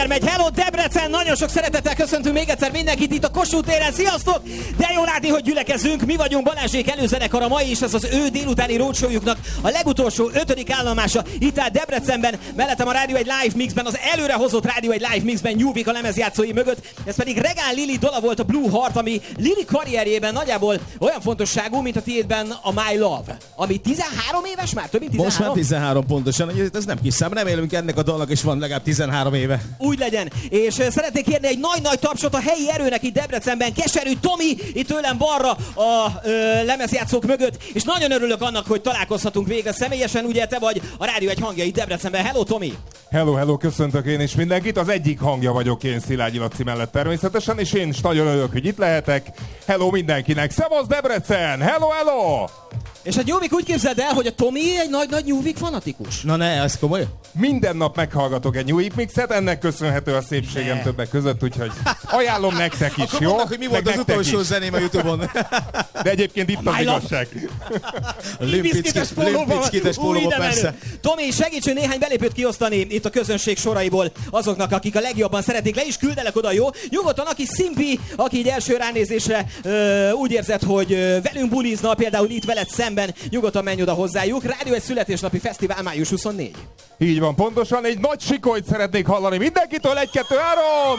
Megy. Hello Debrecen, nagyon sok szeretettel köszöntünk még egyszer mindenkit itt a Kossuth téren. Sziasztok! De jó látni, hogy gyülekezünk. Mi vagyunk Balázsék előzenekar, a mai is ez az ő délutáni roadshowjuknak a legutolsó 5. állomása itt áll Debrecenben. Mellettem a Rádió egy Live Mixben, az előrehozott Rádió egy Live Mixben nyúvik a lemezjátszói mögött. Ez pedig Regál Lili dala volt, a Blue Heart, ami Lili karrierjében nagyjából olyan fontosságú, mint a tiédben a My Love, ami 13 éves már, több mint 13. Most már 13 pontosan, ez nem kis szám, remélünk ennek a dalnak is van legalább 13 éve. Úgy legyen, és szeretnék kérni egy nagy-nagy tapsot a helyi erőnek itt Debrecenben. Keserű Tomi, itt tőlem balra a lemezjátszók mögött, és nagyon örülök annak, hogy találkozhatunk végre személyesen, ugye te vagy a Rádió egy hangja itt Debrecenben. Hello Tomi! Hello, köszöntök én is mindenkit. Az egyik hangja vagyok én Szilágyi Laci mellett természetesen, és én is nagyon örülök, hogy itt lehetek. Hello mindenkinek! Szevasz Debrecen! Hello! És a Nyúvik úgy képzeld el, hogy a Tomi egy nagy Nyúvik fanatikus. Na ne, ez komoly? Minden nap meghallgatok egy New Week Mixet, ennek köszönhető a szépségem többek között, úgyhogy ajánlom nektek is, akkor jó? Mondnak, hogy mi volt az utolsó zeném a YouTube-on. De egyébként itt az igazság. Limpickites pólóba, persze. Tomi, segítsünk néhány belépőt kiosztani itt a közönség soraiból azoknak, akik a legjobban szeretik. Le is küldelek oda, jó? Nyugodtan, aki szimpi, aki így első ránézésre úgy érzed, hogy velünk bulizna, például itt veled szemben, nyugodtan menj oda hozzájuk. Rádió egy születésnapi fesztivál május 24. Így van, pontosan. Egy nagy sikolyt szeretnék hallani mindenkitől. 1, 2, 3!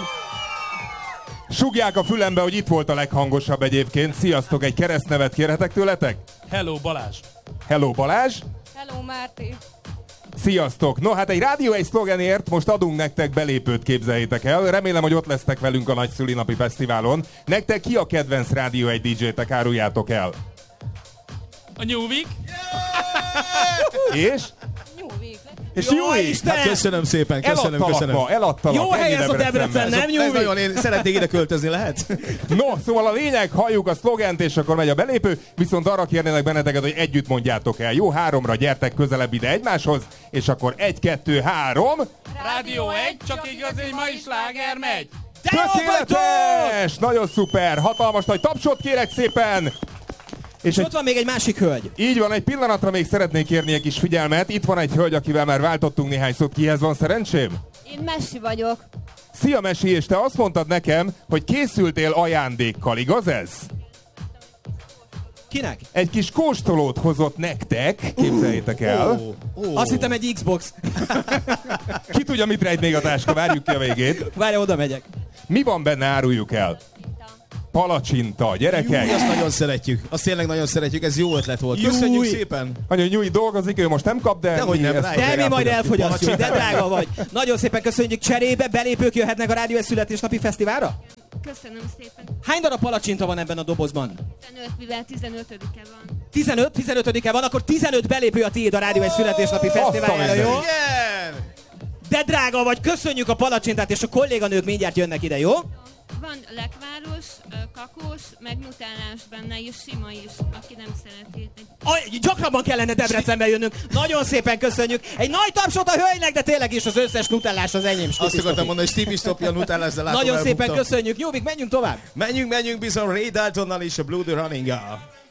Sugják a fülembe, hogy itt volt a leghangosabb egyébként. Sziasztok, egy keresztnevet kérhetek tőletek? Hello Balázs! Hello Balázs! Hello Márti! Sziasztok! No, hát egy Rádió egy szlogenért most adunk nektek belépőt, képzeljétek el. Remélem, hogy ott lesztek velünk a nagy szülinapi fesztiválon. Nektek ki a kedvenc Rádió egy DJ-tek, áruljátok el? A Nyúvik! És? Nyúvik! És Jó, Nyújj! Isten! Hát köszönöm szépen, köszönöm. Eladtalak. Jó hely ez a Debrecen, nem Ez Nyúvik? nagyon, én szeretnék ide költözni, lehet? No, szóval a lényeg, halljuk a szlogent, és akkor megy a belépő, viszont arra kérnélek benneteket, hogy együtt mondjátok el. Jó, 3-ra gyertek közelebb ide egymáshoz, és akkor 1, 2, 3... Rádió 1, csak igaz, hogy ma is sláger megy! Tökéletes! Nagyon szuper! Hatalmas nagy tapsot kérek szépen! És ott van még egy másik hölgy. Így van, egy pillanatra még szeretnék kérni egy kis figyelmet. Itt van egy hölgy, akivel már váltottunk néhány szót. Kihez van szerencsém? Én Messi vagyok. Szia Mesi, és te azt mondtad nekem, hogy készültél ajándékkal, igaz ez? Kinek? Egy kis kóstolót hozott nektek, képzeljétek el. Azt hittem egy Xbox. Ki tudja, mit rejt még a táska, várjuk ki a végét. Várj, oda megyek. Mi van benne, áruljuk el? Palacsinta, gyerekek! Azt nagyon szeretjük, azt tényleg nagyon szeretjük, ez jó ötlet volt. Köszönjük szépen! Anya Nyújj dolgozik, ő most nem kap, de... Dehogy nem, ezt De mi majd elfogyasztjuk, de Palacsinta. drága vagy. Nagyon szépen köszönjük, cserébe belépők jöhetnek a Rádió egy születésnapi fesztiválra? Köszönöm szépen. Hány darab palacsinta van ebben a dobozban? 15, mivel 15-e van. 15-15-e van, akkor 15 belépő a tiéd a Rádió egy születésnapi fesztiválra, jó? Igen! De drága vagy, köszönjük a palacsintát, és a kolléganők mindjárt jönnek ide, jó? Van lekváros, kakós, megnutellás benne, és sima is, aki nem szereti. Gyakrabban kellene Debrecenbe jönnünk. Nagyon szépen köszönjük. Egy nagy tapsot a hölgynek, de tényleg is az összes nutellás az enyém. Azt akartam mondani, hogy Stevie stopja a nutellás, de látom, nagyon szépen elbuktam. köszönjük. Nyúvik, menjünk tovább. Menjünk bizony Ray Daltonnal és a Blue the Running-gal.